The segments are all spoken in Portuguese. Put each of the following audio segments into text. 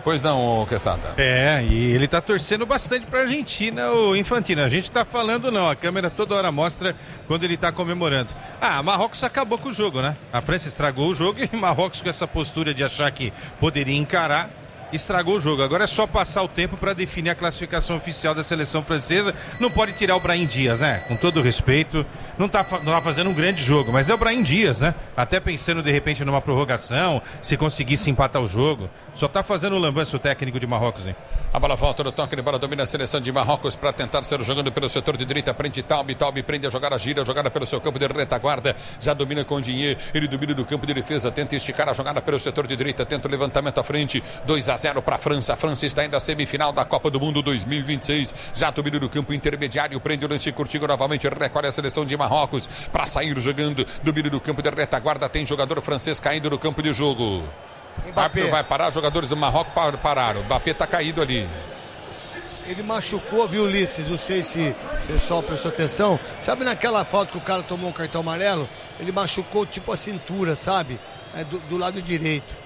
Pois não, Quesada. E ele tá torcendo bastante pra Argentina, o Infantino. A gente tá falando não, a câmera toda hora mostra quando ele tá comemorando. Marrocos acabou com o jogo, né? A França estragou o jogo e Marrocos, com essa postura de achar que poderia encarar, estragou o jogo. Agora é só passar o tempo para definir a classificação oficial da seleção francesa. Não pode tirar o Brahim Dias, né? Com todo respeito, não tá fazendo um grande jogo, mas é o Brahim Dias, né? Até pensando de repente numa prorrogação, se conseguisse empatar o jogo. Só tá fazendo o lambanço técnico de Marrocos, hein? A bola volta no toque de bola, domina a seleção de Marrocos para tentar ser jogando pelo setor de direita, prende Talbi prende a jogada, gira a jogada pelo seu campo de retaguarda, já domina com Dinheiro, ele domina do campo de defesa, tenta esticar a jogada pelo setor de direita, tenta o levantamento à frente, 2-0 para a França está indo à semifinal da Copa do Mundo 2026, já domina do campo intermediário, prende o lance curtinho novamente, recolhe a seleção de Marrocos para sair jogando, domina do campo de retaguarda, tem jogador francês caindo no campo de jogo. Mbappé vai parar, jogadores do Marrocos pararam. O Mbappé tá caído ali. Ele machucou, viu, Ulisses? Não sei se o pessoal prestou atenção. Sabe naquela foto que o cara tomou um cartão amarelo? Ele machucou tipo a cintura, sabe? Do lado direito.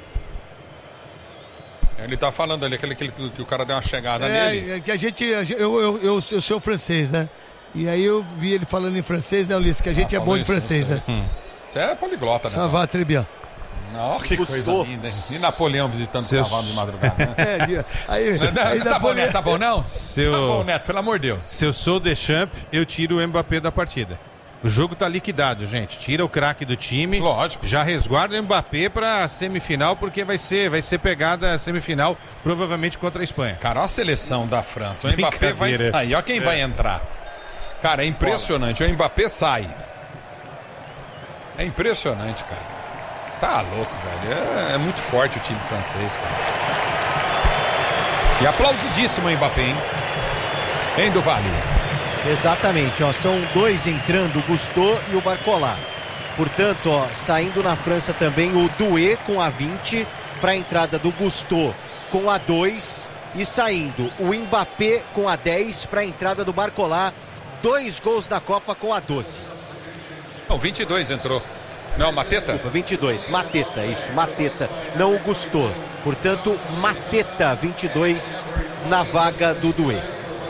Ele tá falando ali que o cara deu uma chegada nele. É que a gente. Eu sou francês, né? E aí eu vi ele falando em francês, né, Ulisses? Que a gente é bom de francês, né? Você é poliglota, né? Ça va très bien. Nossa, que coisa linda, hein? E Napoleão visitando o cavalo de madrugada, né? Aí tá bom, Neto, tá bom não? Tá bom, Neto, pelo amor de Deus. Se eu sou o Deschamps, eu tiro o Mbappé da partida. O jogo tá liquidado, gente. Tira o craque do time. Lógico. Já resguarda o Mbappé pra semifinal, porque vai ser pegada a semifinal, provavelmente contra a Espanha. Cara, olha a seleção da França. O Mbappé vai sair. Olha quem vai entrar. Cara, é impressionante. O Mbappé sai. É impressionante, cara. Tá louco, velho. É muito forte o time francês, cara. E aplaudidíssimo o Mbappé, hein, do Vale? Exatamente, ó. São dois entrando, o Gusto e o Barcola. Portanto, ó, saindo na França também o Doué com a 20 para a entrada do Gusto com a 2 e saindo o Mbappé com a 10 para a entrada do Barcola. 2 gols na Copa com a 12. O 22 entrou. Não, Mateta? Desculpa, 22. Mateta, isso, Mateta. Não o Gusto. Portanto, Mateta, 22 na vaga do Doué.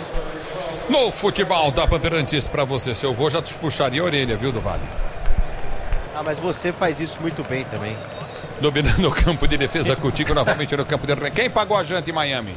No futebol da Bandeirantes pra você, se eu vou, já te puxaria a orelha, viu, do Vale? Mas você faz isso muito bem também. Dominando o campo de defesa, Coutinho novamente no campo de... Quem pagou a janta em Miami?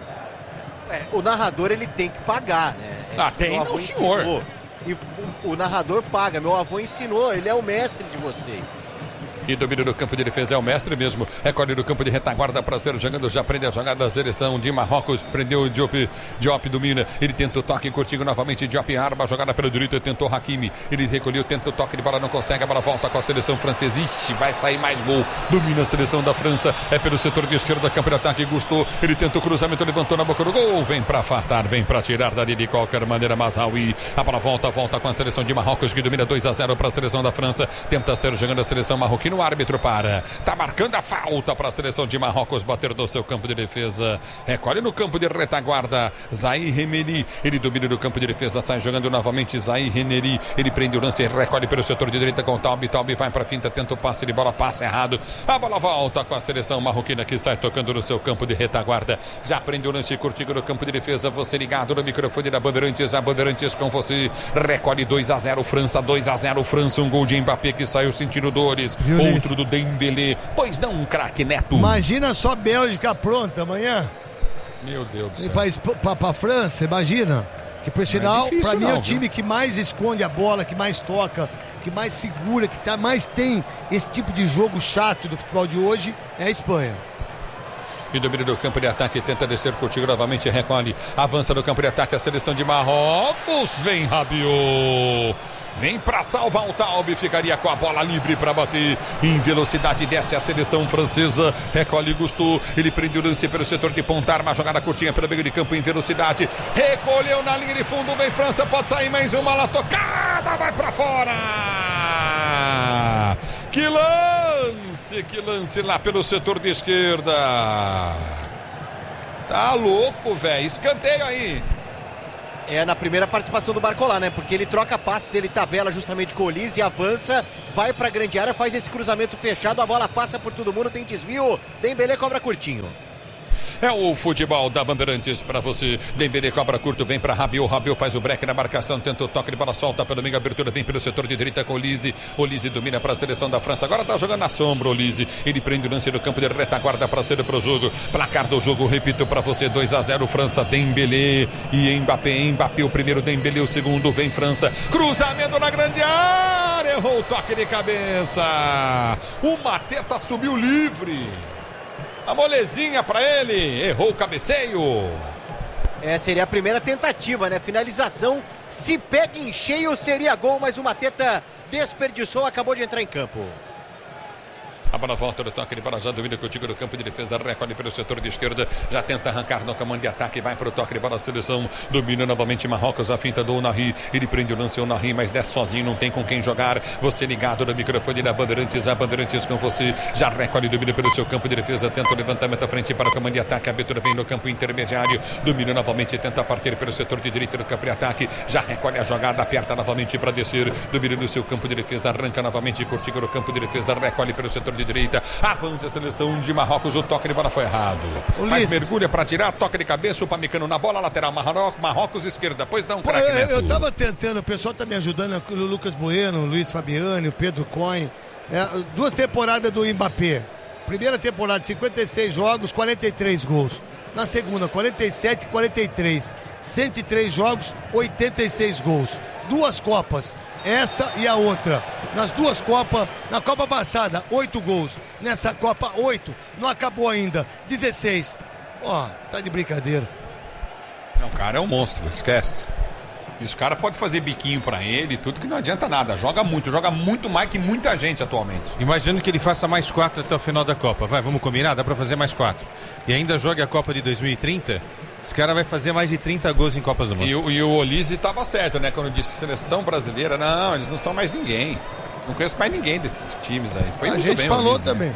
O narrador, ele tem que pagar, né? Tem, não, senhor. Ensinou. E o narrador paga, meu avô ensinou, ele é o mestre de vocês. E domina no campo de defesa, é o mestre mesmo. Recolhe no campo de retaguarda para ser jogando, já prende a jogada da seleção de Marrocos. Prendeu o Diop domina. Ele tenta o toque curtinho novamente. Diop arma a jogada pelo direito. Tentou Hakimi. Ele recolheu, tenta o toque de bola, não consegue. A bola volta com a seleção francesa. Ixi, vai sair mais gol. Domina a seleção da França. É pelo setor de esquerda, campo de ataque. Gustou. Ele tenta o cruzamento, levantou na boca do gol. Vem para afastar, vem para tirar dali de qualquer maneira. Mazraoui. A bola volta com a seleção de Marrocos, que domina 2-0 para a seleção da França. Tenta ser jogando a seleção marroquina. O árbitro para. Tá marcando a falta para a seleção de Marrocos bater no seu campo de defesa. Recolhe no campo de retaguarda. Zahir Emery. Ele domina no campo de defesa. Sai jogando novamente Zahir Emery. Ele prende o lance e recolhe pelo setor de direita com o Talbi. Talbi vai para finta. Tenta o passe de bola. Passa errado. A bola volta com a seleção marroquina que sai tocando no seu campo de retaguarda. Já prende o lance curtinho no campo de defesa. Você ligado no microfone da Bandeirantes. A Bandeirantes com você. Recolhe 2-0 França. 2-0 França. Um gol de Mbappé que saiu sentindo dores. Outro do Dembélé. Pois não, um craque, Neto. Imagina só a Bélgica pronta amanhã. Meu Deus do céu. Pra França, imagina. Que por sinal, pra mim é o time que mais esconde a bola, que mais toca, que mais segura, que mais tem esse tipo de jogo chato do futebol de hoje, é a Espanha. E domina do campo de ataque, tenta descer contigo novamente, recolhe, avança no campo de ataque a seleção de Marrocos, vem Rabiot. Vem para salvar o Talbi, ficaria com a bola livre para bater em velocidade, desce a seleção francesa, recolhe Gusto, ele prende o lance pelo setor de ponta, arma, jogada curtinha pelo meio de campo em velocidade, recolheu na linha de fundo, vem França, pode sair mais uma, lá tocada, vai para fora! Que lance lá pelo setor de esquerda, tá louco, velho, escanteio aí. É na primeira participação do Barcola, né? Porque ele troca passes, ele tabela justamente com o Olise, avança, vai pra grande área, faz esse cruzamento fechado, a bola passa por todo mundo, tem desvio, Dembélé cobra curtinho. É o futebol da Bandeirantes para você. Dembélé cobra curto, vem para Rabiot. Rabiot faz o break na marcação, tenta o toque de bola, solta pelo meio, abertura, vem pelo setor de direita com o Olise. Olise domina para a seleção da França. Agora tá jogando na sombra, Olise. Ele prende o lance do campo de retaguarda para ser pro jogo. Placar do jogo, repito para você: 2-0 França. Dembélé e Mbappé o primeiro, Dembélé o segundo. Vem França. Cruzamento na grande área. Errou o toque de cabeça. O Mateta subiu livre. A molezinha para ele, errou o cabeceio. Seria a primeira tentativa, né? Finalização, se pega em cheio seria gol, mas o Mateta desperdiçou, acabou de entrar em campo. A bola volta do toque de bola, já domina contigo no campo de defesa, recolhe pelo setor de esquerda, já tenta arrancar no comando de ataque, vai para o toque de bola, a seleção domina novamente Marrocos, a finta do Unai, ele prende o lance, o Unai, mas desce sozinho, não tem com quem jogar, você ligado no microfone da Bandeirantes, a Bandeirantes com você, já recolhe, domina pelo seu campo de defesa, tenta o levantamento à frente para o comando de ataque, a abertura vem no campo intermediário, domina novamente, tenta partir pelo setor de direita do campo de ataque, já recolhe a jogada, aperta novamente para descer, domina no seu campo de defesa, arranca novamente, contigo no campo de defesa, recolhe pelo setor de direita, avança a seleção de Marrocos, o toque de bola foi errado. Mas mergulha para tirar, toque de cabeça, o Pamecano na bola, lateral Marrocos esquerda, pois dá um craque. Eu tava tentando, o pessoal tá me ajudando, o Lucas Bueno, o Luiz Fabiani, o Pedro Coin, 2 temporadas do Mbappé. Primeira temporada, 56 jogos, 43 gols. Na segunda, 47 e 43. 103 jogos, 86 gols. 2 Copas, essa e a outra. Nas 2 Copas, na Copa passada, 8 gols. Nessa Copa, 8. Não acabou ainda. 16. Tá de brincadeira. Não, o cara é um monstro, esquece. Esse cara pode fazer biquinho pra ele, tudo que não adianta nada. Joga muito mais que muita gente atualmente. Imagino que ele faça mais 4 até o final da Copa. Vamos combinar? Dá pra fazer mais 4. E ainda joga a Copa de 2030. Esse cara vai fazer mais de 30 gols em Copas do Mundo. E o Olise tava certo, né? Quando disse seleção brasileira, não, eles não são mais ninguém. Não conheço mais ninguém desses times aí. Foi a muito gente bem, falou Olise, também. Né?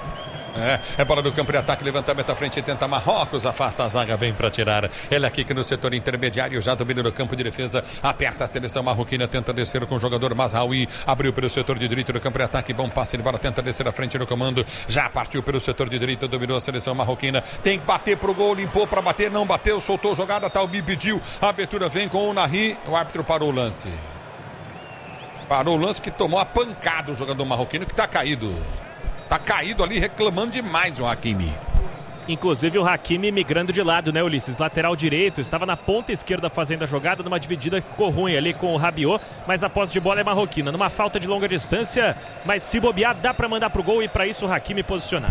É bola do campo de ataque, levantamento à frente, tenta Marrocos, afasta a zaga, vem para tirar. Ele aqui que no setor intermediário, já domina no campo de defesa, aperta a seleção marroquina, tenta descer com o jogador Mazraoui, abriu pelo setor de direito do campo de ataque, bom passe de bola, tenta descer à frente no comando, já partiu pelo setor de direita, dominou a seleção marroquina, tem que bater pro gol, limpou para bater, não bateu, soltou jogada, Talbi pediu, a abertura vem com o Unai, o árbitro parou o lance. Parou o lance que tomou a pancada o jogador marroquino que tá caído. Tá caído ali, reclamando demais o Hakimi. Inclusive o Hakimi migrando de lado, né, Ulisses? Lateral direito, estava na ponta esquerda fazendo a jogada, numa dividida que ficou ruim ali com o Rabiot, mas a posse de bola é marroquina, numa falta de longa distância, mas se bobear dá para mandar pro gol e para isso o Hakimi posicionado.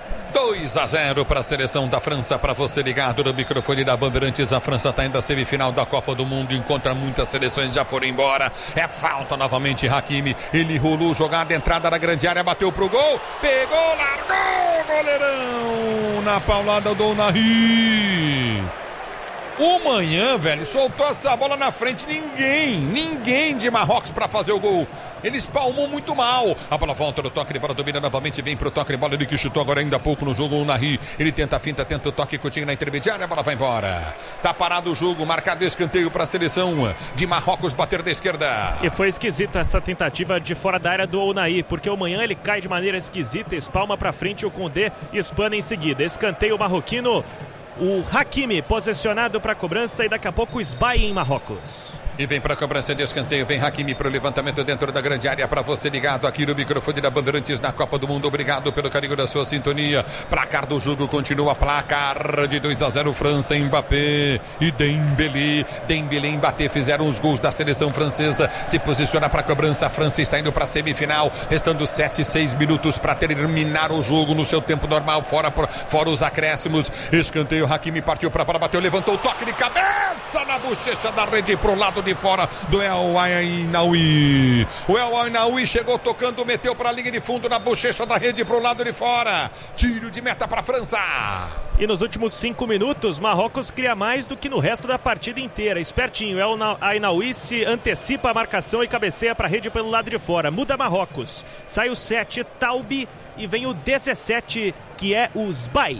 2-0 para a seleção da França, para você ligado no microfone da Bandeirantes. A França está indo à semifinal da Copa do Mundo, encontra muitas seleções, já foram embora. É falta novamente, Hakimi. Ele rolou, jogada, entrada na grande área, bateu pro gol, pegou, largou, goleirão na paulada do Unai. O Manhã, velho, soltou essa bola na frente, ninguém de Marrocos para fazer o gol. Ele espalmou muito mal. A bola volta no toque de bola, domina novamente, vem pro toque de bola, ele que chutou agora ainda há pouco no jogo, o Unai. Ele tenta a finta, tenta o toque, curtinho na intermediária, a bola vai embora. Tá parado o jogo, marcado escanteio para a seleção de Marrocos bater da esquerda. E foi esquisita essa tentativa de fora da área do Unai, porque o Manhã ele cai de maneira esquisita, espalma para frente, o Condé espana em seguida. Escanteio marroquino. O Hakimi posicionado para a cobrança e daqui a pouco o Sbai em Marrocos. E vem para a cobrança de escanteio, vem Hakimi para o levantamento dentro da grande área, para você ligado aqui no microfone da Bandeirantes na Copa do Mundo. Obrigado pelo carinho da sua sintonia. Placar do jogo continua, placar de 2-0 França, Mbappé e Dembélé. Dembélé e Mbappé fizeram os gols da seleção francesa. Se posiciona para a cobrança, a França está indo para a semifinal, restando 6 minutos para terminar o jogo no seu tempo normal, fora os acréscimos. Escanteio, Hakimi partiu para a bola, bateu, levantou o toque de cabeça na bochecha da rede pro lado de fora do El Ainaoui. O El Ainaoui chegou tocando, meteu para a linha de fundo na bochecha da rede pro lado de fora. Tiro de meta para a França. E nos últimos 5 minutos, Marrocos cria mais do que no resto da partida inteira. Espertinho, El Ainaoui se antecipa a marcação e cabeceia para a rede pelo lado de fora. Muda Marrocos. Sai o 7, Talbi, e vem o 17, que é o Sbai.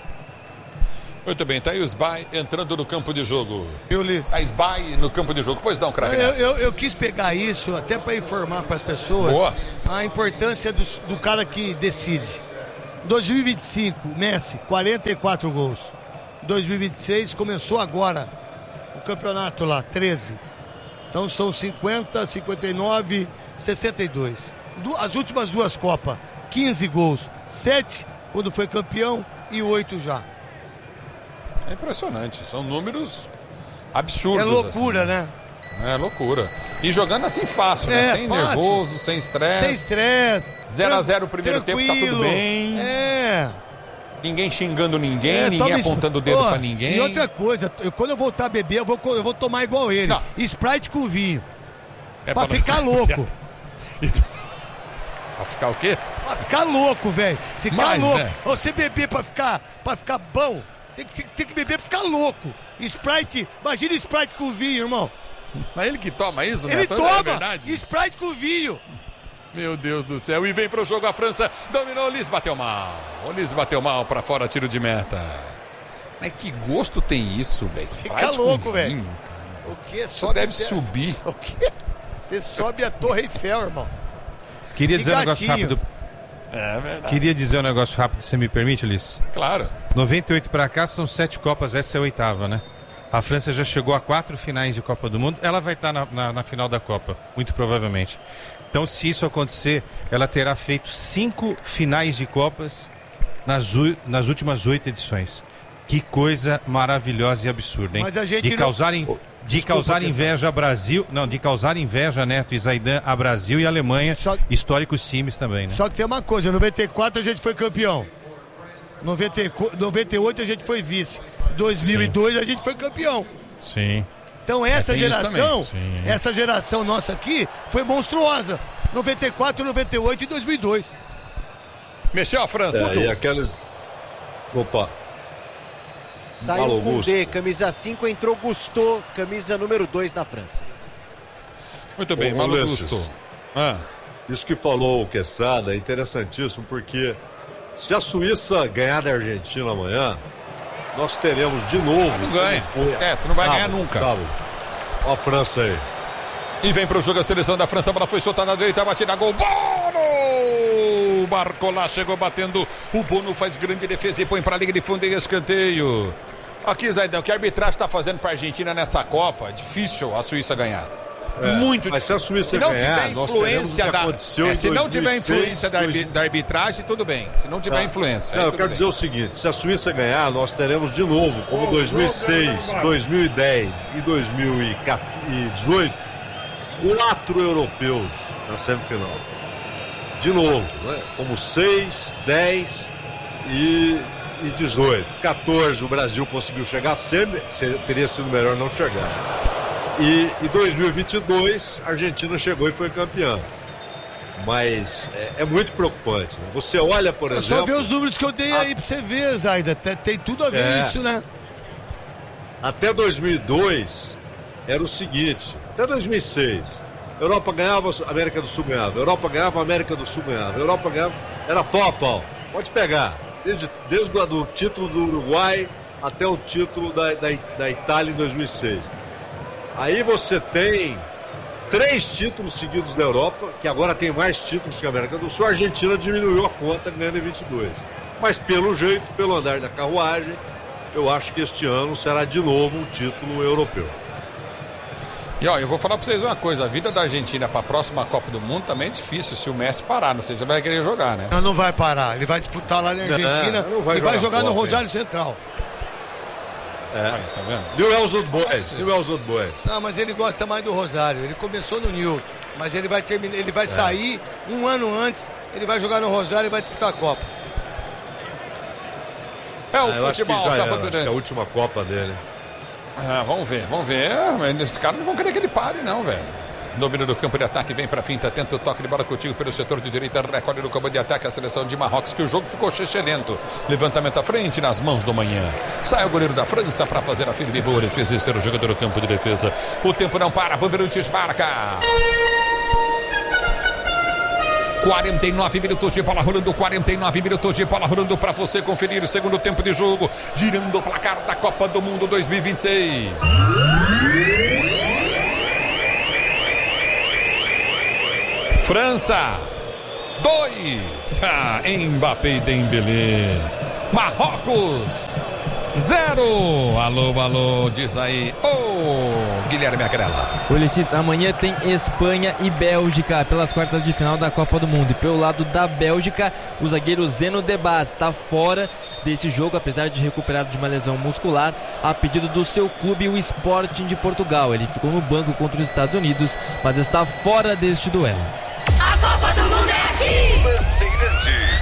Muito bem, tá aí o Sbai entrando no campo de jogo. Ulisses. A Sbai no campo de jogo. Pois não, craque. Eu quis pegar isso até para informar para as pessoas. Boa. A importância do cara que decide. 2025, Messi, 44 gols. 2026, começou agora o campeonato lá, 13. Então são 50, 59, 62. As últimas duas Copas, 15 gols, 7 quando foi campeão e 8 já. É impressionante, são números absurdos. É loucura, assim, né? É loucura. E jogando assim fácil, né? Sem fácil. nervoso, sem estresse. Sem estresse. 0-0 o primeiro tempo, tá tudo bem. Ninguém xingando ninguém, ninguém apontando o dedo pra ninguém. E outra coisa, quando eu voltar a beber, eu vou tomar igual ele. Não. Sprite com vinho. Pra ficar louco. Pra ficar o quê? Pra ficar louco, velho. Louco. Né? Você beber pra ficar bom, tem que beber pra ficar louco. Sprite, imagina Sprite com vinho, irmão. Mas ele que toma isso, né? Ele toma Sprite com vinho. Meu Deus do céu. E vem pro jogo a França. Dominou, o Liz bateu mal. O Liz bateu mal pra fora, tiro de meta. Mas que gosto tem isso, velho? Fica louco, velho. O que? Só deve subir. O quê? Você sobe a Torre Eiffel, irmão. Queria dizer um negócio rápido. É verdade. Queria dizer um negócio rápido, se me permite, Liz? Claro. 98 pra cá são 7 Copas, essa é a 8ª, né? A França já chegou a 4 finais de Copa do Mundo. Ela vai estar na final da Copa, muito provavelmente. Então, se isso acontecer, ela terá feito 5 finais de Copas nas últimas 8 edições. Que coisa maravilhosa e absurda, hein? Mas a gente de causar inveja a Brasil, de causar inveja, Neto e Zaidan, a Brasil e a Alemanha, históricos times também, né? Só que tem uma coisa, em 94 a gente foi campeão. 98 a gente foi vice. 2002 a gente foi campeão. Sim. Então essa geração nossa aqui foi monstruosa. 94, 98 e 2002. Mexeu a França. E aqueles... Opa. Saiu com D, camisa 5, entrou Gusto, camisa número 2 na França. Muito bem, Malo Gusto. Isso que falou o Quesada é interessantíssimo, porque se a Suíça ganhar da Argentina amanhã, nós teremos de novo... Não ganha, você não vai ganhar nunca. Olha a França aí. E vem pro jogo a seleção da França, a bola foi soltada na direita, batida, gol, Bono! Barcola chegou batendo, o Bono faz grande defesa e põe pra linha de fundo e escanteio. Aqui, Zaidão, o que a arbitragem está fazendo pra Argentina nessa Copa, difícil a Suíça ganhar. Muito difícil. Mas se a Suíça ganhar, nós teremos o que aconteceu em 2006, se não tiver influência da arbitragem, tudo bem. Se não tiver influência, eu quero dizer o seguinte, se a Suíça ganhar, nós teremos de novo, como 2006, 2010 e 2018, 4 europeus na semifinal. De novo, né? Como 6, 10 e 18. 14 o Brasil conseguiu chegar, teria sido melhor não chegar. E em 2022 a Argentina chegou e foi campeã. Mas é muito preocupante, né? Você olha, por exemplo... Só ver os números que eu dei aí pra você ver, Zaida. Tem tudo a ver isso, né? Até 2002 era o seguinte, até 2006, Europa ganhava, América do Sul ganhava, Europa ganhava, América do Sul ganhava, Europa ganhava, era pau a pau. Pode pegar, desde o título do Uruguai até o título da Itália em 2006. Aí você tem 3 títulos seguidos da Europa, que agora tem mais títulos que a América do Sul. A Argentina diminuiu a conta, ganhando em 22. Mas pelo jeito, pelo andar da carruagem, eu acho que este ano será de novo um título europeu. E ó, eu vou falar pra vocês uma coisa, a vida da Argentina pra próxima Copa do Mundo também é difícil se o Messi parar, não sei se ele vai querer jogar, né? Não vai parar, ele vai disputar lá na Argentina e vai jogar no Rosário Central. Tá vendo? Newell's Old Boys. Não, mas ele gosta mais do Rosário, ele começou no Newell's, mas ele vai terminar, ele vai sair um ano antes, ele vai jogar no Rosário e vai disputar a Copa. É o futebol da Bandeirantes. É a última Copa dele. Vamos ver. Mas esses caras não vão querer que ele pare, não, velho. Domínio do campo de ataque, vem pra finta, tenta o toque de bola contigo pelo setor de direita, recorde do campo de ataque a seleção de Marrocos, que o jogo ficou chechelento. Levantamento à frente, nas mãos do Manhã. Sai o goleiro da França pra fazer a firme boa defesa e ser o jogador do campo de defesa. O tempo não para, Bandeirantes marca. 49 minutos de bola rolando, 49 minutos de bola rolando para você conferir o segundo tempo de jogo, girando o placar da Copa do Mundo 2026. França 2, Mbappé e Dembélé. Marrocos 0. Alô, diz aí. Guilherme Agrela. Ulisses, amanhã tem Espanha e Bélgica pelas quartas de final da Copa do Mundo. E pelo lado da Bélgica, o zagueiro Zeno Debas está fora desse jogo, apesar de recuperado de uma lesão muscular, a pedido do seu clube, o Sporting de Portugal. Ele ficou no banco contra os Estados Unidos, mas está fora deste duelo. A Copa do Mundo é aqui! Bandeirantes.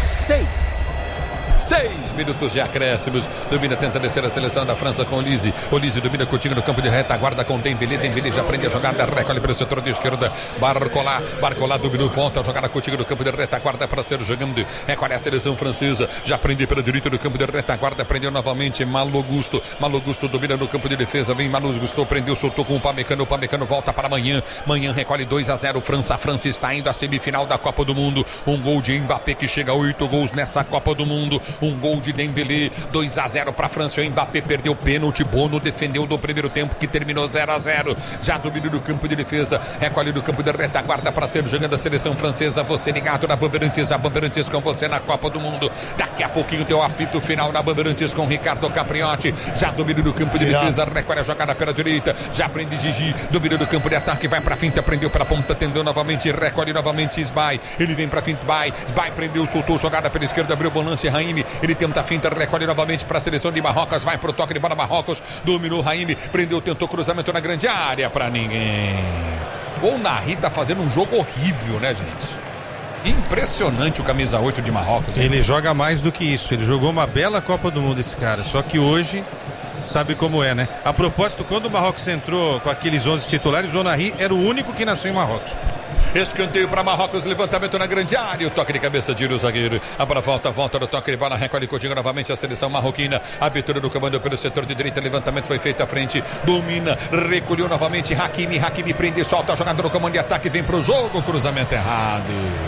6 minutos de acréscimos. Domina, tenta descer a seleção da França com Olise. Olise domina Coutinho no campo de retaguarda com Dembélé. Dembélé já prende a jogada, recolhe pelo setor de esquerda. Barcola dominou, volta a jogada Coutinho no campo de retaguarda para ser jogando. Recolhe a seleção francesa. Já prende pela direita no campo de retaguarda. Prendeu novamente Malo Gusto. Malo Gusto domina no campo de defesa. Vem Malo Gusto, prendeu, soltou com o Pamecano. O Pamecano volta para amanhã. Manhã recolhe 2-0 França. A França está indo à semifinal da Copa do Mundo. Um gol de Mbappé que chega a 8 gols nessa Copa do Mundo. Um gol de Dembélé, 2-0 para a França. O Mbappé perdeu pênalti. Bono defendeu do primeiro tempo, que terminou 0-0. Já domina do campo de defesa, recolhe do campo de retaguarda para ser jogando a seleção francesa. Você ligado na Bandeirantes, a Bandeirantes com você na Copa do Mundo. Daqui a pouquinho tem o apito final na Bandeirantes com Ricardo Capriotti. Já domina do campo de defesa, recolhe a jogada pela direita. Já prende Gigi, domina do campo de ataque, vai para a finta, prendeu pela ponta, tendeu novamente, recolhe novamente Sbai. Ele vem para a finta, Sbai prendeu, soltou jogada pela esquerda, abriu Bonance, Raime. Ele tenta a finta, recolhe novamente para a seleção de Marrocos, vai pro toque de bola Marrocos, dominou Raime, prendeu, tentou cruzamento na grande área para ninguém. O Nahri tá fazendo um jogo horrível, né, gente? Impressionante o camisa 8 de Marrocos. Hein? Ele joga mais do que isso, ele jogou uma bela Copa do Mundo esse cara, só que hoje sabe como é, né? A propósito, quando o Marrocos entrou com aqueles 11 titulares, o Nahri era o único que nasceu em Marrocos. Escanteio para Marrocos, levantamento na grande área, o toque de cabeça de o zagueiro. A bola volta no toque de bola, recolhe Coutinho novamente a seleção marroquina. Abertura do comando pelo setor de direita, levantamento foi feito à frente, domina, recolheu novamente Hakimi prende, solta a jogada no comando de ataque, vem pro jogo, cruzamento errado.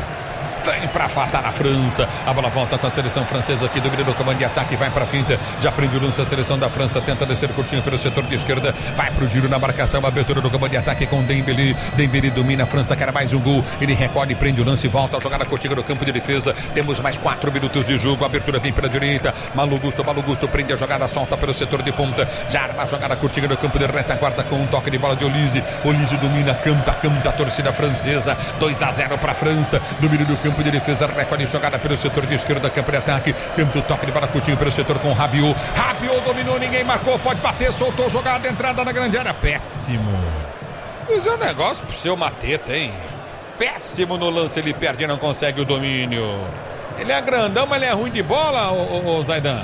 Vem para afastar a França. A bola volta com a seleção francesa que domina no comando de ataque, vai para a finta. Já prende o lance a seleção da França, tenta descer curtinho pelo setor de esquerda, vai pro giro na marcação, abertura do comando de ataque com Dembélé. Dembélé domina, a França quer mais um gol. Ele recolhe, prende o lance, volta a jogada Coutinho no campo de defesa. Temos mais 4 minutos de jogo. A abertura vem pela direita. Malo Gusto prende a jogada, solta pelo setor de ponta. Já arma a jogada Coutinho no campo de retaguarda com um toque de bola de Olise. Olise domina, canta a torcida francesa. 2-0 para a França. Domínio do campo de defesa, recolhe jogada pelo setor de esquerda, campo de ataque, tenta o toque de bola Coutinho pelo setor com Rabiot dominou, ninguém marcou, pode bater, soltou jogada, entrada na grande área, péssimo. Mas é um negócio pro seu Mateta, hein? Péssimo no lance, ele perde e não consegue o domínio. Ele é grandão, mas ele é ruim de bola, o Zaidan.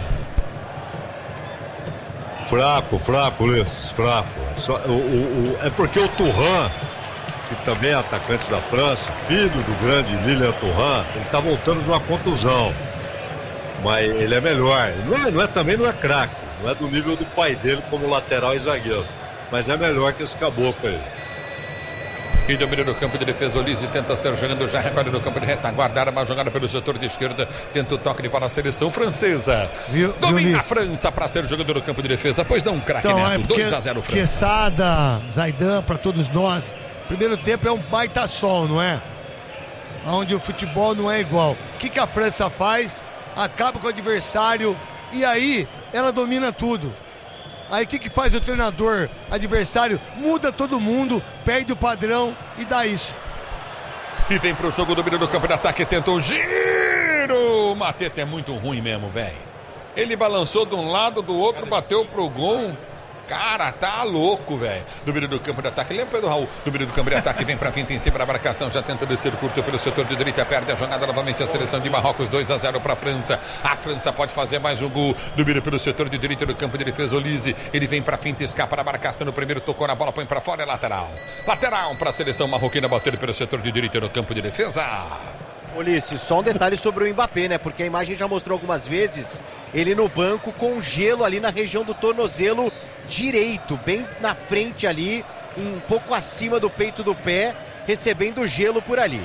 Fraco, Ulisses, fraco. É porque o Thuram, que também é atacante da França, filho do grande Lilian Thuram, ele tá voltando de uma contusão. Mas ele é melhor. Também não é craque, não é do nível do pai dele como lateral e zagueiro. Mas é melhor que esse caboclo aí. E domina no campo de defesa, Olise tenta ser jogando, já recolhe no campo de retaguarda, arma jogada pelo setor de esquerda, tenta o toque de bola a seleção francesa. Domina a França para ser jogador no campo de defesa, pois não, craque então, Neto, 2-0 França. Quesada, Zaidan, para todos nós. Primeiro tempo é um baita sol, não é? Onde o futebol não é igual. O que a França faz? Acaba com o adversário e aí ela domina tudo. Aí o que faz o treinador adversário? Muda todo mundo, perde o padrão e dá isso. E vem pro jogo, domina no campo de ataque, tentou o giro. O Mateta é muito ruim mesmo, velho. Ele balançou de um lado, do outro, bateu pro gol. Cara, tá louco, velho. Domínio do campo de ataque. Lembra do Raul? Domínio do campo de ataque. Vem pra frente em cima da marcação. Já tenta descer curto pelo setor de direita. Perde a jogada novamente a seleção de Marrocos. 2-0 pra França. A França pode fazer mais um gol. Domínio pelo setor de direita do campo de defesa. Olise. Ele vem pra frente, escapa da marcação no primeiro. Tocou na bola, põe pra fora. É lateral. Lateral pra seleção marroquina. Batendo pelo setor de direita no campo de defesa. Ulisses, só um detalhe sobre o Mbappé, né? Porque a imagem já mostrou algumas vezes ele no banco com gelo ali na região do tornozelo direito, bem na frente ali, um pouco acima do peito do pé, recebendo gelo por ali.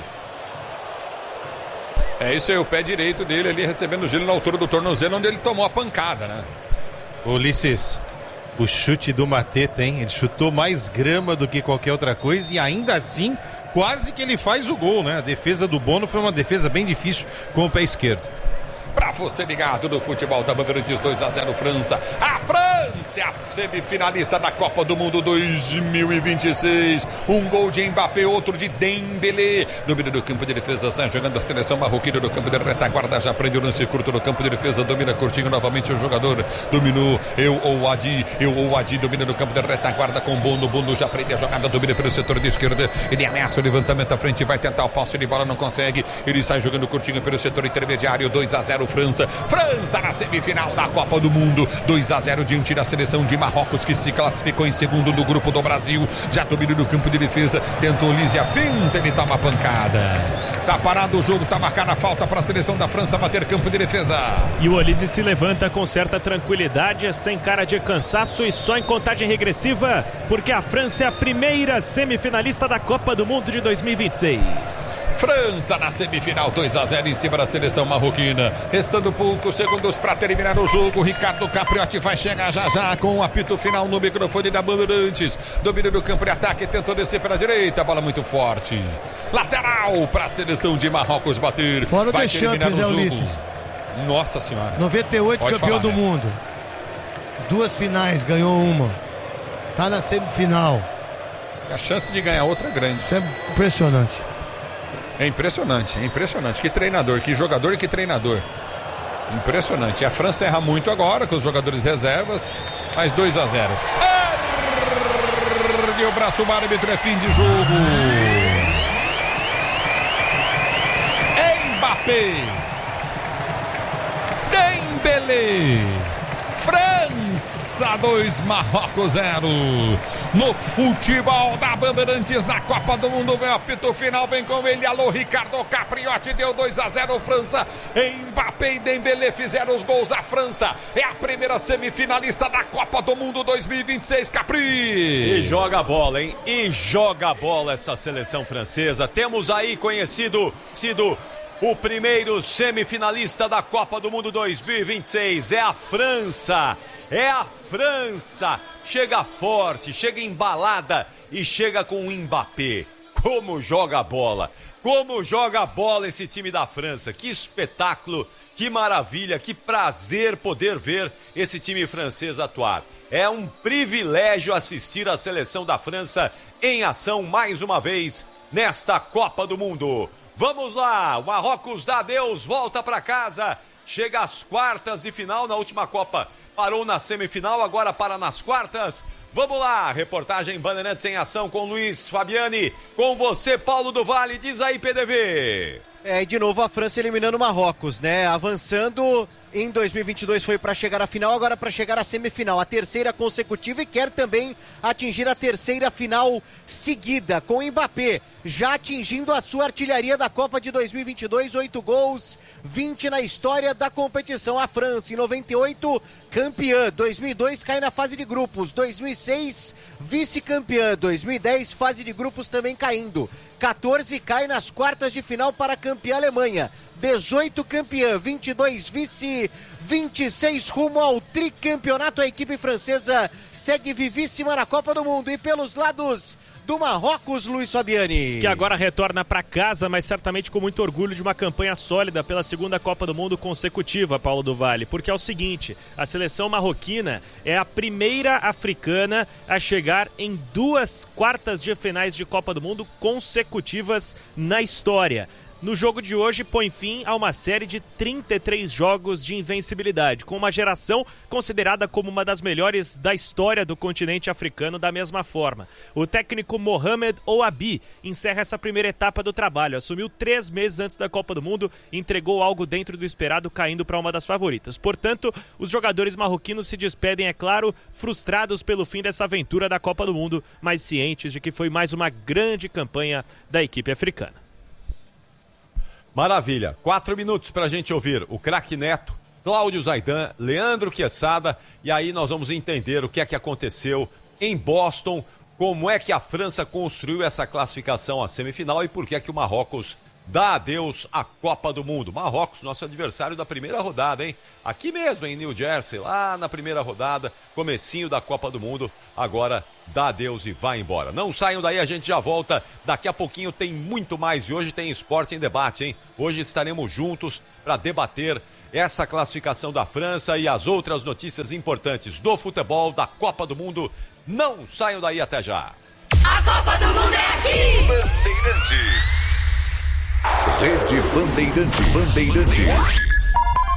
É isso aí, o pé direito dele ali recebendo gelo na altura do tornozelo, onde ele tomou a pancada, né? Ulisses, o chute do Mateta, hein? Ele chutou mais grama do que qualquer outra coisa e ainda assim quase que ele faz o gol, né? A defesa do Bono foi uma defesa bem difícil com o pé esquerdo. Pra você ligado no futebol da Bandeirantes, 2-0 França. A França é a semifinalista da Copa do Mundo 2026. Um gol de Mbappé, outro de Dembélé. Domina do campo de defesa, sai jogando a seleção marroquina no campo de retaguarda. Já prendeu o lance curto no campo de defesa. Domina curtinho novamente o jogador. Dominou, Adi domina no campo de retaguarda com Bono. Bono já prende a jogada, domina pelo setor de esquerda. Ele ameaça o levantamento à frente, vai tentar o passe de bola, não consegue. Ele sai jogando curtinho pelo setor intermediário. 2-0 França. França na semifinal da Copa do Mundo. 2-0 diante da seleção de Marrocos, que se classificou em segundo do grupo do Brasil. Já domina no campo de defesa. Tentou Lísia, finta, ele toma a pancada. Tá parado o jogo, tá marcada a falta para a seleção da França bater campo de defesa. E o Olise se levanta com certa tranquilidade, sem cara de cansaço e só em contagem regressiva, porque a França é a primeira semifinalista da Copa do Mundo de 2026. França na semifinal, 2-0 em cima da seleção marroquina. Restando poucos segundos para terminar o jogo. Ricardo Capriotti vai chegar já com o apito final no microfone da Bandeirantes. Domina no campo de ataque, tentou descer pela direita, bola muito forte. Lateral para a seleção de Marrocos bater. Fora vai do Champions, é Ulisses. Nossa senhora. 98 Pode campeão falar, do né? mundo. 2 finais, ganhou uma. Tá na semifinal. A chance de ganhar outra é grande. Isso é impressionante. É impressionante. Que treinador, que jogador e que treinador. Impressionante. A França erra muito agora com os jogadores reservas, mas 2-0. Ergue o braço, o árbitro, é fim de jogo. Mbappé, Dembélé, França 2, Marrocos 0. No futebol da Bandeirantes na Copa do Mundo, vem o apito final, vem com ele, alô Ricardo Capriotti, deu 2-0 França. Mbappé e Dembélé fizeram os gols. A França é a primeira semifinalista da Copa do Mundo 2026, Capri. E joga a bola, hein? E joga a bola essa seleção francesa. Temos aí sido o primeiro semifinalista da Copa do Mundo 2026. É a França. Chega forte, chega embalada e chega com o Mbappé. Como joga a bola. Como joga a bola esse time da França. Que espetáculo, que maravilha, que prazer poder ver esse time francês atuar. É um privilégio assistir a seleção da França em ação mais uma vez nesta Copa do Mundo. Vamos lá, o Marrocos dá adeus, volta para casa, chega às quartas de final. Na última Copa parou na semifinal, agora para nas quartas. Vamos lá, reportagem Bandeirantes em ação com Luiz Fabiani, com você, Paulo do Vale, diz aí, PDV. E de novo a França eliminando o Marrocos, né? Avançando em 2022 foi para chegar à final, agora para chegar à semifinal, a terceira consecutiva, e quer também atingir a terceira final seguida com o Mbappé, já atingindo a sua artilharia da Copa de 2022, 8 gols, 20 na história da competição. A França, em 98, campeã, 2002 cai na fase de grupos, 2006 vice-campeã, 2010 fase de grupos também caindo, 14 cai nas quartas de final para a campeã Alemanha, 18 campeã, 22 vice, 26 rumo ao tricampeonato. A equipe francesa segue vivíssima na Copa do Mundo. E pelos lados do Marrocos, Luiz Fabiani, que agora retorna para casa, mas certamente com muito orgulho de uma campanha sólida pela segunda Copa do Mundo consecutiva, Paulo do Vale, porque é o seguinte, a seleção marroquina é a primeira africana a chegar em 2 quartas de finais de Copa do Mundo consecutivas na história. No jogo de hoje, põe fim a uma série de 33 jogos de invencibilidade, com uma geração considerada como uma das melhores da história do continente africano da mesma forma. O técnico Mohamed Ouabi encerra essa primeira etapa do trabalho, assumiu 3 meses antes da Copa do Mundo e entregou algo dentro do esperado, caindo para uma das favoritas. Portanto, os jogadores marroquinos se despedem, é claro, frustrados pelo fim dessa aventura da Copa do Mundo, mas cientes de que foi mais uma grande campanha da equipe africana. Maravilha, 4 minutos pra gente ouvir o craque Neto, Cláudio Zaidan, Leandro Quesada, e aí nós vamos entender o que é que aconteceu em Boston, como é que a França construiu essa classificação à semifinal e por que é que o Marrocos dá adeus à Copa do Mundo. Marrocos, nosso adversário da primeira rodada, hein? Aqui mesmo em New Jersey, lá na primeira rodada, comecinho da Copa do Mundo, agora dá adeus e vai embora. Não saiam daí, a gente já volta. Daqui a pouquinho tem muito mais e hoje tem Esporte em Debate, hein? Hoje estaremos juntos para debater essa classificação da França e as outras notícias importantes do futebol da Copa do Mundo. Não saiam daí, até já. A Copa do Mundo é aqui! Bandeirantes. Rede Bandeirantes.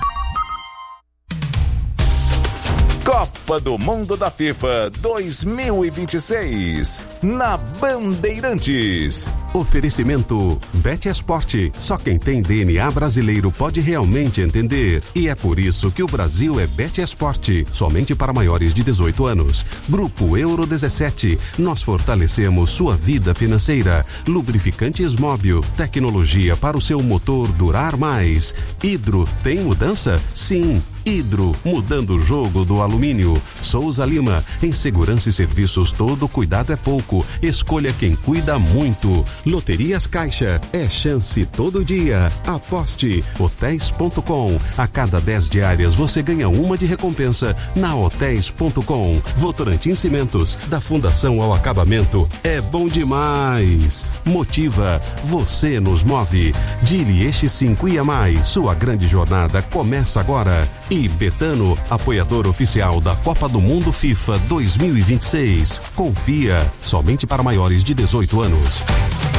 Copa do Mundo da FIFA 2026 na Bandeirantes. Oferecimento Bet Esporte. Só quem tem DNA brasileiro pode realmente entender. E é por isso que o Brasil é Bet Esporte. Somente para maiores de 18 anos. Grupo Euro 17. Nós fortalecemos sua vida financeira. Lubrificantes Móbil. Tecnologia para o seu motor durar mais. Hidro, tem mudança? Sim. Hidro, mudando o jogo do alumínio. Souza Lima, em segurança e serviços todo cuidado é pouco. Escolha quem cuida muito. Loterias Caixa, é chance todo dia. Aposte. Hotéis.com. A cada 10 diárias você ganha uma de recompensa na Hotéis.com. Votorantim Cimentos, da Fundação ao Acabamento. É bom demais. Motiva, você nos move. Dili Eixo 5 e a mais. Sua grande jornada começa agora. E Betano, apoiador oficial da Copa do Mundo FIFA 2026. Confia, somente para maiores de 18 anos.